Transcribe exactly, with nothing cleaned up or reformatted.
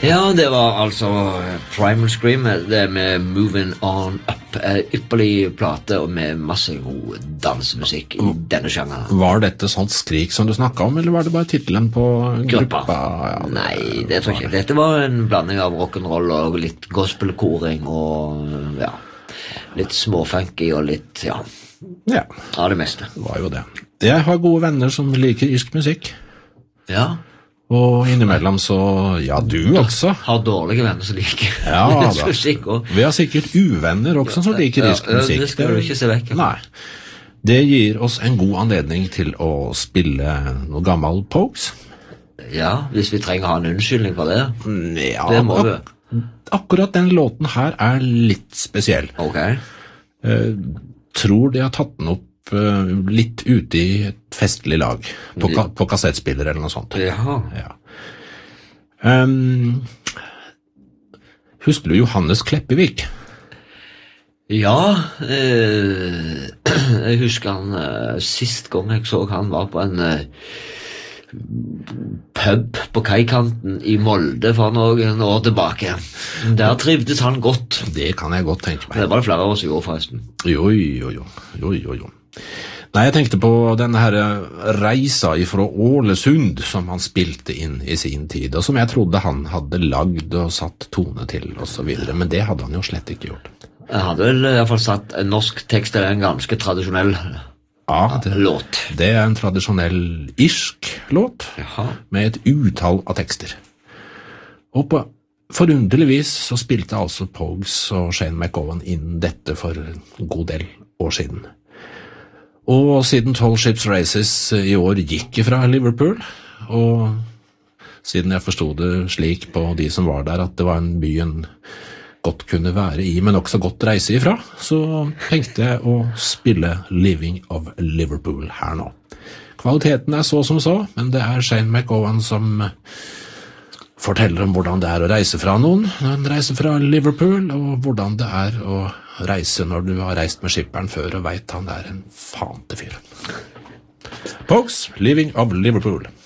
Ja, det var altså Primal Scream, det med Moving On Up, ypperlig plate og med masse god dansemusikk i denne sjangeren. Var dette sånt skrik som du snakket om, eller var det bare titelen på gruppa? gruppa? Ja, det, Nei, det tror jeg ikke. Dette var en blanding av rock'n'roll og litt gospelkoring og ja, litt småfunky og litt, ja, ja, av det meste. Det var jo det. Jeg har gode venner som liker irsk musikk. Ja. Og innimellom så, ja, du også. Har dårlige venner som liker ja, musikk. Og... Vi har sikkert uvenner også som liker irsk ja, musikk. Det skal du ikke se vekk. Nei. Det gir oss en god anledning til å spille noe gammel Pogues. Ja, hvis vi trenger å ha en unnskyldning for det. Ja, det må ak akkurat den låten her er litt spesiell. Ok. Uh, tror de har tatt den opp litt ute i et festlig lag på, ka på kassettspiller eller noe sånt. Jaha. Ja. Um, husker du Johannes Kleppevik? Ja, eh, jeg husker han eh, sist gang jeg så han var på en eh, pub på kaikanten i Molde for noen år tilbake. Der trivdes han godt. Det kan jeg godt tenke meg. Det var det flere år siden forresten. Jo, jo, jo, jo, jo, jo. Nei, jeg tenkte på denne her reisa fra Ålesund som han spilte inn i sin tid, og som jeg trodde han hadde lagd og satt tone til og så videre, men det hadde han jo slett ikke gjort. Jeg hadde vel i hvert fall satt en norsk tekst, eller en ganske tradisjonell ja, det, låt. Det er en tradisjonell irsk låt. Jaha. Med et utall av tekster. Og på forunderligvis så spilte altså Pogues og Shane McGowan inn dette for en god del år siden. Og siden Tall Ships Races i år gikk fra Liverpool, og siden jeg forstod det slik på de som var der, at det var en by en godt kunne være i, men også godt reise ifra, så tenkte jeg å spille Living of Liverpool her nå. Kvaliteten er så som så, men det er Shane McGowan som forteller om hvordan det er å reise fra noen, når han reiser fra Liverpool, og hvordan det er å reise når du har reist med skipperen før og vet han er en fante fyr. Pogues, Living of Liverpool.